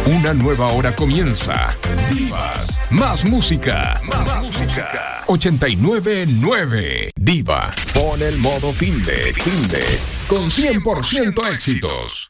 Una nueva hora comienza. Divas. Más música. Más música. 89.9. Diva. Pon el modo finde. Con 100% éxitos.